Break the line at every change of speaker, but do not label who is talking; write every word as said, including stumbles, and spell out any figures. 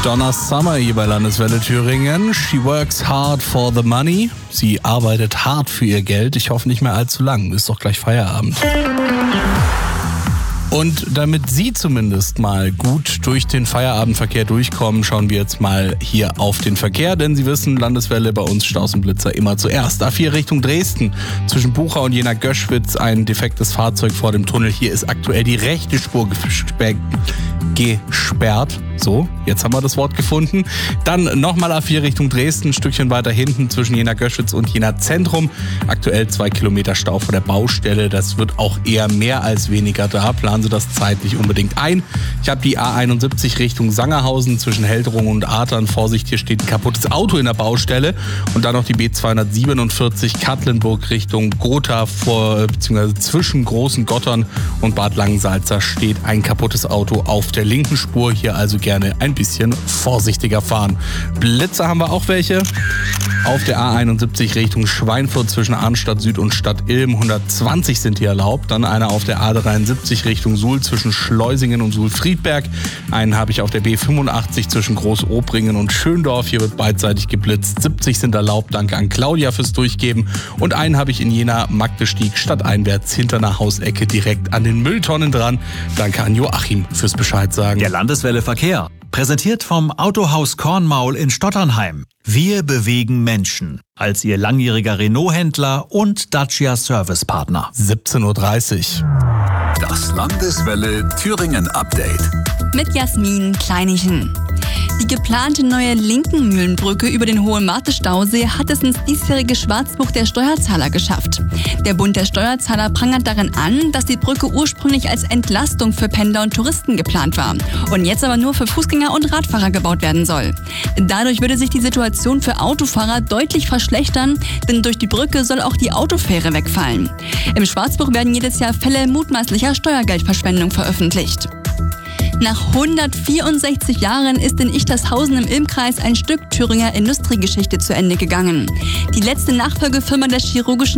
Donna Summer hier bei Landeswelle Thüringen. She works hard for the money. Sie arbeitet hart für ihr Geld. Ich hoffe nicht mehr allzu lang. Ist doch gleich Feierabend. Und damit Sie zumindest mal gut durch den Feierabendverkehr durchkommen, schauen wir jetzt mal hier auf den Verkehr. Denn Sie wissen, Landeswelle, bei uns Staus und Blitzer immer zuerst. A vier Richtung Dresden, zwischen Bucha und Jena-Göschwitz ein defektes Fahrzeug vor dem Tunnel. Hier ist aktuell die rechte Spur gesperrt. gesperrt. So, jetzt haben wir das Wort gefunden. Dann nochmal A vier Richtung Dresden, ein Stückchen weiter hinten zwischen Jena-Göschwitz und Jena-Zentrum. Aktuell zwei Kilometer Stau vor der Baustelle. Das wird auch eher mehr als weniger da. Planen Sie das zeitlich unbedingt ein. Ich habe die A einundsiebzig Richtung Sangerhausen zwischen Heldrung und Adern. Vorsicht, hier steht ein kaputtes Auto in der Baustelle. Und dann noch die B zweihundertsiebenundvierzig Katlenburg Richtung Gotha vor, beziehungsweise zwischen Großen Gottern und Bad Langensalza steht ein kaputtes Auto auf der linken Spur. Hier also gerne ein bisschen vorsichtiger fahren. Blitzer haben wir auch welche. Auf der A einundsiebzig Richtung Schweinfurt zwischen Arnstadt Süd und Stadt Ilm. hundertzwanzig sind hier erlaubt. Dann einer auf der A dreiundsiebzig Richtung Suhl zwischen Schleusingen und Suhl-Friedberg. Einen habe ich auf der B fünfundachtzig zwischen Groß-Obringen und Schöndorf. Hier wird beidseitig geblitzt. siebzig sind erlaubt. Danke an Claudia fürs Durchgeben. Und einen habe ich in Jena-Magdestieg stadteinwärts hinter einer Hausecke direkt an den Mülltonnen dran. Danke an Joachim fürs Bescheid sagen.
Der Landeswelle Verkehr. Präsentiert vom Autohaus Kornmaul in Stotternheim. Wir bewegen Menschen. Als Ihr langjähriger Renault-Händler und Dacia-Servicepartner.
siebzehn Uhr dreißig.
Das Landeswelle Thüringen Update.
Mit Jasmin Kleinichen. Die geplante neue Linkenmühlenbrücke über den Hohe-Marte-Stausee hat es ins diesjährige Schwarzbuch der Steuerzahler geschafft. Der Bund der Steuerzahler prangert darin an, dass die Brücke ursprünglich als Entlastung für Pendler und Touristen geplant war und jetzt aber nur für Fußgänger und Radfahrer gebaut werden soll. Dadurch würde sich die Situation für Autofahrer deutlich verschlechtern, denn durch die Brücke soll auch die Autofähre wegfallen. Im Schwarzbuch werden jedes Jahr Fälle mutmaßlicher Steuergeldverschwendung veröffentlicht. Nach hundertvierundsechzig Jahren ist in Ichtershausen im Ilmkreis ein Stück Thüringer Industriegeschichte zu Ende gegangen. Die letzte Nachfolgefirma der chirurgischen